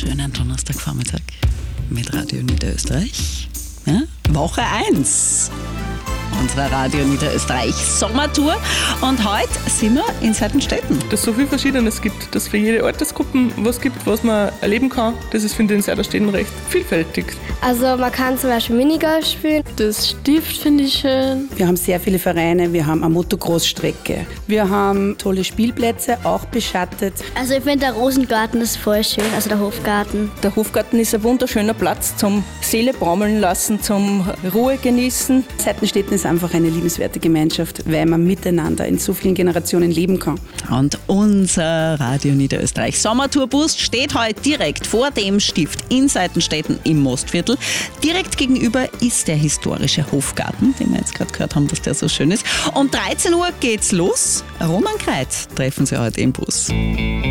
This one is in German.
wunderschönen Donnerstagvormittag mit Radio Niederösterreich. Ja? Woche 1 unserer Radio Niederösterreich Sommertour. Und heute sind wir in Seitenstetten. Dass es so viel Verschiedenes gibt, dass es für jede Altersgruppe was gibt, was man erleben kann. Das ist, finde ich, in Seitenstetten recht vielfältig. Also man kann zum Beispiel Minigolf spielen. Das Stift finde ich schön. Wir haben sehr viele Vereine, wir haben eine Motocross-Strecke. Wir haben tolle Spielplätze, auch beschattet. Also ich finde der Rosengarten ist voll schön, also der Hofgarten. Der Hofgarten ist ein wunderschöner Platz zum Seele baumeln lassen, zum Ruhe genießen. Seitenstetten ist einfach eine liebenswerte Gemeinschaft, weil man miteinander in so vielen Generationen leben kann. Und unser Radio Niederösterreich Sommertourbus steht heute direkt vor dem Stift in Seitenstetten im Mostviertel. Direkt gegenüber ist der historische Hofgarten, den wir jetzt gerade gehört haben, dass der so schön ist. Um 13 Uhr geht's los. Roman Kreit treffen Sie heute im Bus.